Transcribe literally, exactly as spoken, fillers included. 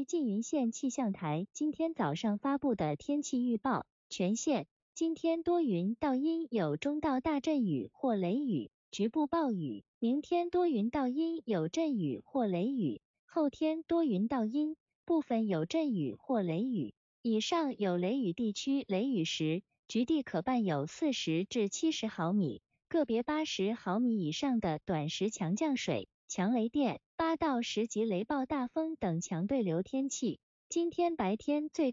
缙云县气象台今天早上发布的天气预报，全县今天多云到阴，有中到大阵雨或雷雨，局部暴雨；明天多云到阴，有阵雨或雷雨；后天多云到阴，部分有阵雨或雷雨。以上有雷雨地区雷雨时，局地可伴有四十至七十毫米，个别八十毫米以上的短时强降水、强雷电、八到十级雷暴大风等强对流天气。今天白天最高